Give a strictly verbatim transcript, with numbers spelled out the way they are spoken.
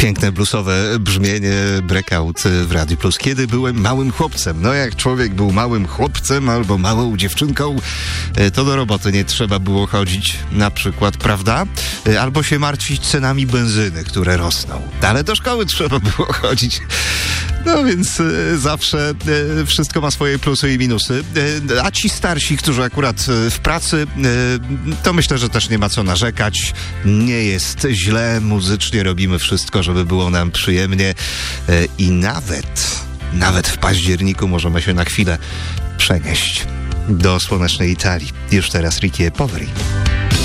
Piękne bluesowe brzmienie Breakout w Radiu Plus. Kiedy byłem małym chłopcem? No jak człowiek był małym chłopcem albo małą dziewczynką, to do roboty nie trzeba było chodzić na przykład, prawda? Albo się martwić cenami benzyny, które rosną. Ale do szkoły trzeba było chodzić. No więc zawsze wszystko ma swoje plusy i minusy. A ci starsi, którzy akurat w pracy, to myślę, że też nie ma co narzekać. Nie jest źle, muzycznie robimy wszystko, żeby było nam przyjemnie i nawet, nawet w październiku możemy się na chwilę przenieść do słonecznej Italii. Już teraz Ricky e Poveri.